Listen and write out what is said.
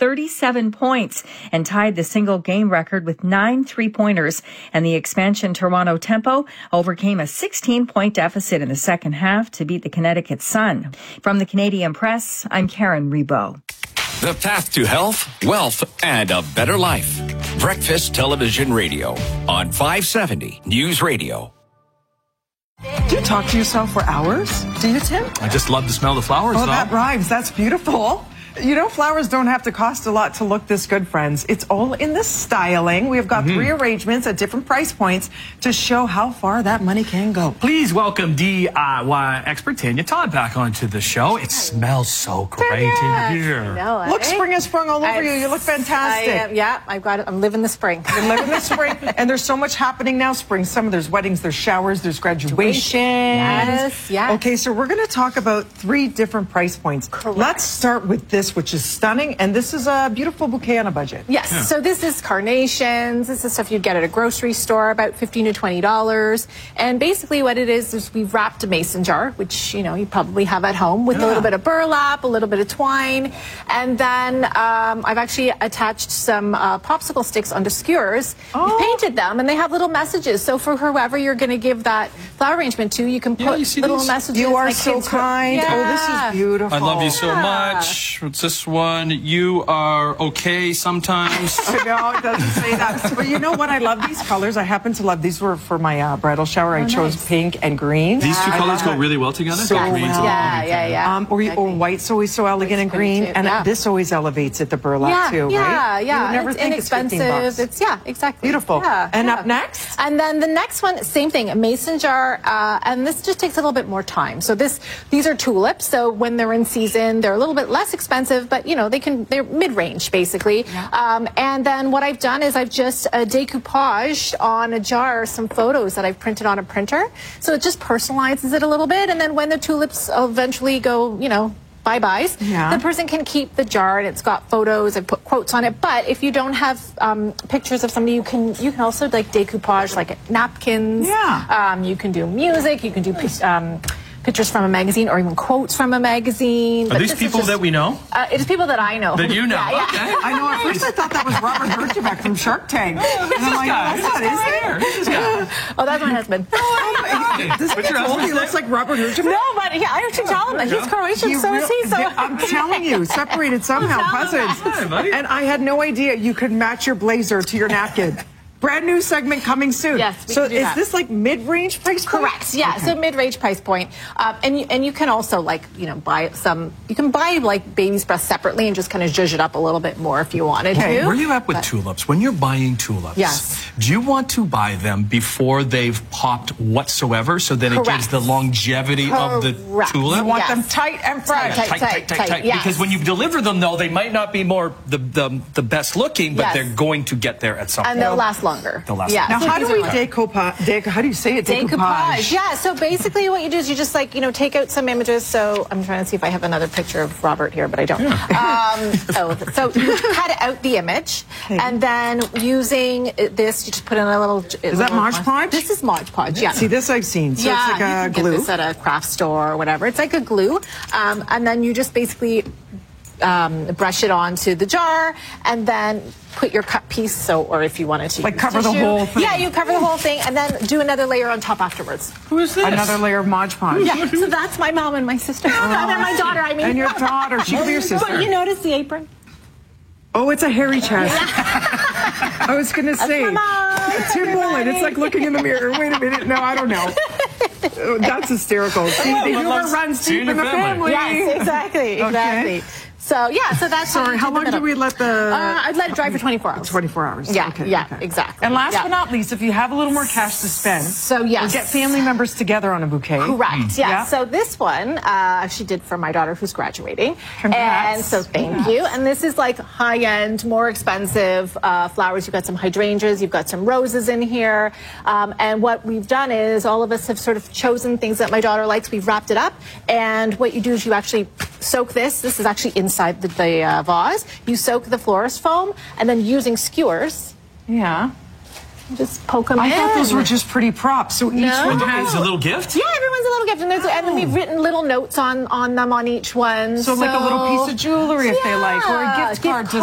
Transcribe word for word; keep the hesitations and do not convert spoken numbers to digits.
thirty-seven points and tied the single game record with nine three-pointers. And the expansion Toronto Tempo overcame a sixteen-point deficit in the second half to beat the Connecticut Sun. From the Canadian Press, I'm Karen Rebo. The path to health, wealth, and a better life. Breakfast Television Radio on five seventy News Radio. Do you talk to yourself for hours? Do you, Tim? I just love to smell the flowers, Oh, though. that rhymes. That's beautiful. You know, flowers don't have to cost a lot to look this good, friends. It's all in the styling. We've got mm-hmm. three arrangements at different price points to show how far that money can go. Please welcome D I Y expert Tanya Todd back onto the show. It smells so great yeah, in here. I know, eh? Look, spring has sprung all over I, you. You look fantastic. I, uh, yeah, I've got it. I'm living the spring. You're living the spring. And there's so much happening now. Spring, summer, there's weddings, there's showers, there's graduation. Yes, yes. Okay, so we're going to talk about three different price points. Correct. Let's start with this, which is stunning. And this is a beautiful bouquet on a budget. Yes, yeah. So this is carnations. This is stuff you'd get at a grocery store, about fifteen to twenty dollars. And basically what it is is we've wrapped a mason jar, which, you know, you probably have at home, with yeah. a little bit of burlap, a little bit of twine. And then um, I've actually attached some uh, popsicle sticks onto skewers. Oh. We've painted them, and they have little messages. So for whoever you're going to give that flower arrangement to, you can put yeah, little these? messages. You are like so kind. Yeah. Oh, this is beautiful. I love you so yeah. much. What's this one? You are okay sometimes. I know, it doesn't say that. But you know what? I love these colors. I happen to love these. Were for my uh, bridal shower. Oh, I chose nice. pink and green. These two I colors go it. really well together. So yes. green's well. Yeah, yeah, yeah. Um, or, exactly. or white's always so elegant and green, and yeah. this always elevates it. The burlap yeah, too, yeah, right? Yeah, You would never it's think inexpensive. It's fifteen bucks. It's yeah, exactly. Beautiful. Yeah, and yeah. up next, and then the next one, same thing, a mason jar, uh, and this just takes a little bit more time. So this, these are tulips. So when they're in season, they're a little bit less expensive, but you know they can, they're mid-range basically. Yeah. Um, and then what I've done is I've just uh, decoupaged on a jar some photos that I've printed on a printer. So it just personalizes it a little bit, and then when the tulips eventually go, you know, bye-byes, yeah. the person can keep the jar, and it's got photos and put quotes on it. But if you don't have um, pictures of somebody, you can you can also like decoupage like napkins. Yeah. Um, you can do music. You can do um, pictures from a magazine, or even quotes from a magazine. Are but these people just, that we know? Uh, it is people that I know. That you know? Yeah, yeah. Okay. I know. At first, I thought that was Robert Herjavec from Shark Tank. And I'm like, guy? what is there? Who's this guy? Oh, that's my husband. This What's your is husband's He looks like Robert Herjavec. No, but yeah, I should tell him that he's Croatian, You so real- is he. So I'm telling you, separated somehow, I'm telling cousins. you. Hi, buddy. And I had no idea you could match your blazer to your napkin. Brand new segment coming soon. Yes, we so can do is that. this like mid-range price point? Correct. Yeah. Okay. So mid-range price point, um, and you, and you can also like you know buy some. You can buy like baby's breath separately and just kind of zhuzh it up a little bit more if you wanted Okay. to. Where are you at with But- tulips? When you're buying tulips, Yes. do you want to buy them before they've popped whatsoever, so then it Correct. gives the longevity of the Correct. tulip? You want Yes. them tight and fresh. Tight, tight, tight, tight, tight. yes. Because when you deliver them, though, they might not be more the the, the best looking, but Yes. they're going to get there at some and point. they'll last longer. They'll last yeah. longer. Now, So how these do are we like- decoupage? Dec how do you say it? Decoupage. Yeah, so basically what you do is you just like, you know, take out some images. So I'm trying to see if I have another picture of Robert here, but I don't. Um, oh, so you cut out the image, Okay. and then using this, you just put in a little... Is that Mod Podge? This is Mod Podge, yeah. See, this I've seen. So yeah, it's like you a can glue. get this at a craft store or whatever. It's like a glue. Um, and then you just basically... Um, brush it onto the jar, and then put your cut piece, so, or if you wanted to Like use cover the tissue. whole thing. Yeah, you cover the whole thing, and then do another layer on top afterwards. Who is this? Another layer of Mod Podge. Yeah, so that's my mom and my sister. and then my daughter, I mean. And your daughter. She could be your sister. But you notice the apron? Oh, it's a hairy chest. I was going to say. my mom. Tim Mullen. It's like looking in the mirror. Wait a minute. No, I don't know. Oh, that's hysterical. See, the humor runs deep in the family. Yes, exactly, exactly. Okay. So, yeah, so that's... Sorry, how long do we let the... Uh, I'd let it dry for twenty-four hours. twenty-four hours. Yeah, okay, yeah, okay. exactly. And last yeah. but not least, if you have a little more cash to spend, So, yes. we'll get family members together on a bouquet. Correct, yeah. Yeah. So this one, uh, she did for my daughter who's graduating. Congrats. And so thank you. And this is like high-end, more expensive uh, flowers. You've got some hydrangeas, you've got some roses in here. Um, and what we've done is all of us have sort of chosen things that my daughter likes. We've wrapped it up. And what you do is you actually soak this. This is actually inside the, the uh, vase. You soak the florist foam, and then using skewers, Yeah. just poke them I in. thought those were just pretty props. So each No. one It's has... a little gift? Yeah, everyone's a little gift, and, there's, and then we've written little notes on on them on each one. So, like a little piece of jewelry if they like, or a Yeah, gift card to